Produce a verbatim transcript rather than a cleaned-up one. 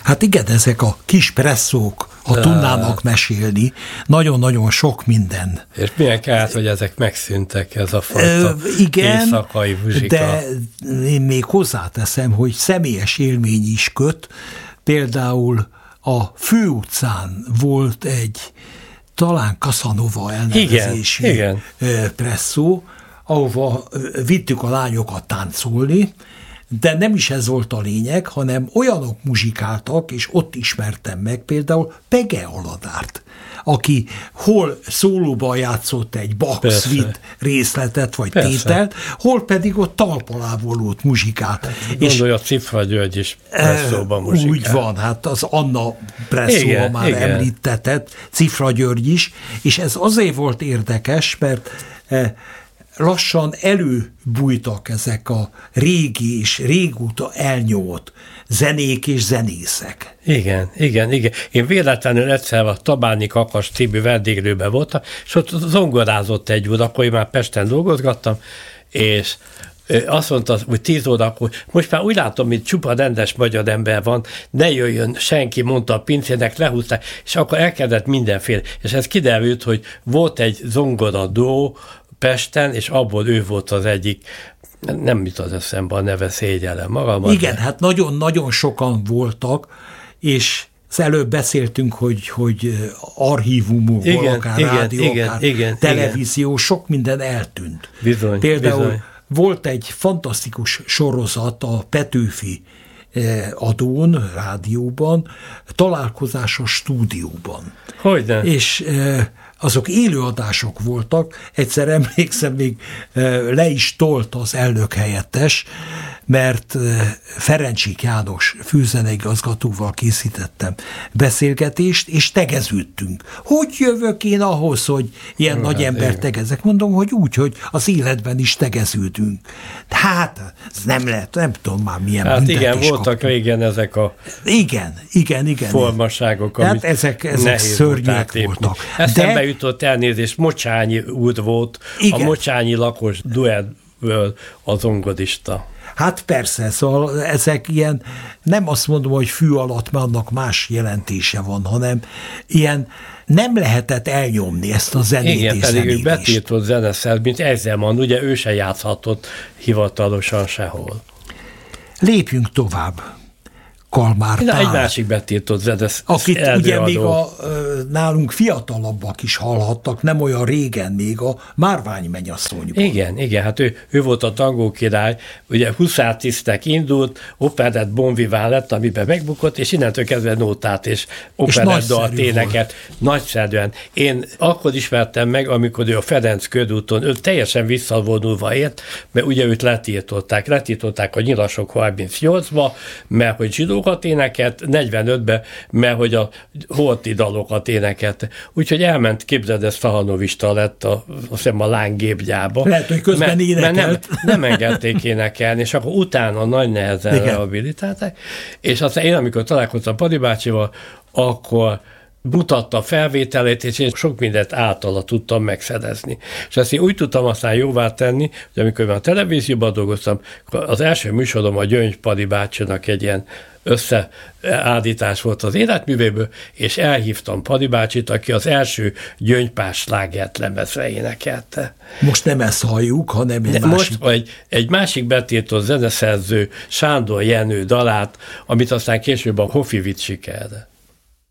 Hát igen, ezek a kis presszók, ha de... tudnának mesélni, nagyon-nagyon sok minden. És milyen kár, hogy ezek megszűntek, ez a fajta igen, éjszakai muzsika. De én még hozzáteszem, hogy személyes élmény is köt. Például a Főutcán volt egy talán Casanova elnevezésű igen, igen. presszó, ahova vittük a lányokat táncolni, de nem is ez volt a lényeg, hanem olyanok muzsikáltak, és ott ismertem meg például Pege Aladárt, aki hol szólóban játszott egy Bach suite részletet vagy Persze. tételt, hol pedig ott talpalávolót muzsikált. Gondolja, a Cifra György is presszóban muzsikált. Úgy van, hát az Anna presszóban már igen. említetett, Cifra György is, és ez azért volt érdekes, mert lassan előbújtak ezek a régi és régóta elnyomott zenék és zenészek. Igen, igen, igen. Én véletlenül egyszer a Tabáni Kakas című vendéglőben voltam, és ott zongorázott egy úr, akkor én már Pesten dolgozgattam, és azt mondta, hogy tíz órakor, most már úgy látom, mint csupa rendes magyar ember van, ne jöjjön senki, mondta a pincének, lehúzták, és akkor elkezdett mindenféle. És ez kiderült, hogy volt egy zongoradó Pesten, és abból ő volt az egyik, nem jut az eszembe a neve, szégyellem magamat. Igen, de... hát nagyon-nagyon sokan voltak, és az előbb beszéltünk, hogy, hogy archívumok, igen, akár igen, rádió, igen, akár igen, televízió, igen. sok minden eltűnt. Bizony, Például bizony. volt egy fantasztikus sorozat a Petőfi adón, rádióban, Találkozás a stúdióban. Hogyne? És azok élőadások voltak, egyszer emlékszem, még le is tolt az elnök helyettes, mert Ferencsik János főzeneigazgatóval készítettem beszélgetést, és tegeződtünk. Hogy jövök én ahhoz, hogy ilyen hát, nagy ember igen. tegezek? Mondom, hogy úgy, hogy az életben is tegeződünk. Hát, ez nem lehet, nem tudom már milyen hát büntetés igen, voltak kaptunk. régen ezek a igen, igen, igen. formaságok, hát ezek, ezek szörnyek voltak. Eszembe jutott elnézést, Mocsányi úr volt, igen. a Mocsányi lakos duettből a zongodista. Hát persze, szóval ezek ilyen, nem azt mondom, hogy fű alatt, mert annak más jelentése van, hanem ilyen nem lehetett elnyomni ezt a zenét. Igen, és pedig zenélést. ő betiltott zeneszer, mint Eisenman, ugye ő se játszhatott hivatalosan sehol. Lépjünk tovább. Kalmár Pál. Egy másik betiltott zenész. Akit előadó. Ugye még a nálunk fiatalabbak is hallhattak, nem olyan régen még a Márvány mennyasszonyban. Igen, igen, hát ő, ő volt a tangó király, ugye huszártisztek indult, operett Bon Vivant lett, amiben megbukott, és innentől kezdve nótát és operett dalt éneket. Nagyszerűen. Én akkor ismertem meg, amikor ő a Ferenc körúton, ő teljesen visszavonulva ért, mert ugye őt letiltották. Letiltották a nyilasok harmincnyolcba, mert hogy zsidó éneket, negyvenötben, mert hogy a holti dalokat énekelt. Úgyhogy elment, képzeld, ez Stahanovista lett a, azt hiszem a Lánggépgyába. Lehet, hogy közben mert, énekelt. Mert nem, nem engedték énekelni, és akkor utána nagy nehezen igen. rehabilitálták. És aztán én, amikor találkoztam Padi bácsival, akkor mutatta a felvételét, és én sok mindent általa tudtam megszerezni. És ezt én úgy tudtam aztán jóvá tenni, hogy amikor már a televízióban dolgoztam, az első műsorom a Gyöngy Padi bácsinak egy ilyen összeállítás volt az életművéből, és elhívtam Padi bácsit, aki az első Gyöngypás slágert lemezre énekelte. Most nem ezt halljuk, hanem egy De másik. Most egy, egy másik betiltott zeneszerző Sándor Jenő dalát, amit aztán később a Hofi vitt sikerre.